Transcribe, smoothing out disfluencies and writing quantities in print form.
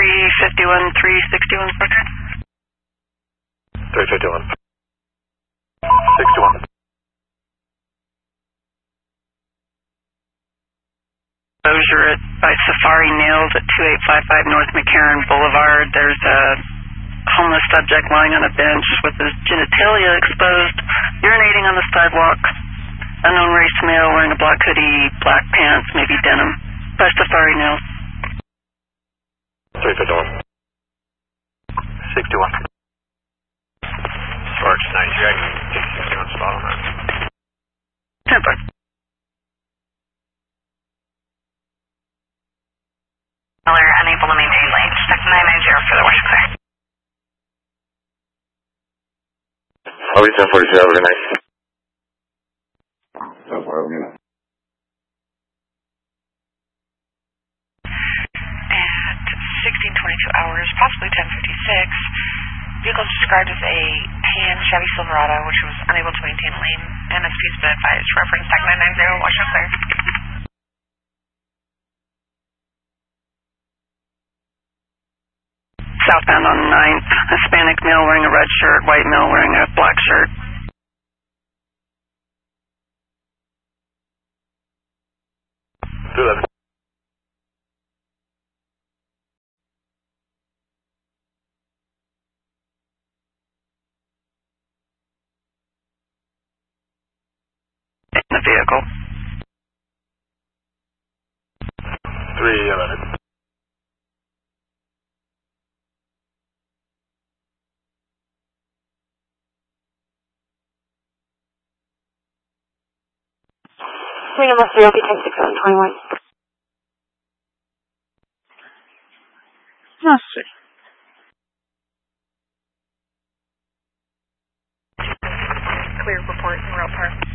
351, 361 record. 351. 61. Exposure by Safari Nails at 2855 North McCarran Boulevard. There's a homeless subject lying on a bench with his genitalia exposed, urinating on the sidewalk. Unknown race male wearing a black hoodie, black pants, maybe denim. By Safari Nails. 351. 61. Sparks 93, I can get 61 spot on that. 10-4. Unable to maintain lane. Check 990 for the west clear. I'll be 1042, have a good night. 10-4, have a good night. At 16:22 hours, possibly 10:56, vehicle described as a tan Chevy Silverado, which was unable to maintain lane. NSP's been advised. Reference tag 990, watch out clear. Southbound on 9th, Hispanic male wearing a red shirt, white male wearing a black shirt. In the vehicle. 311. Number 3, I'll be text 6721. Let's see. Clear report, route par.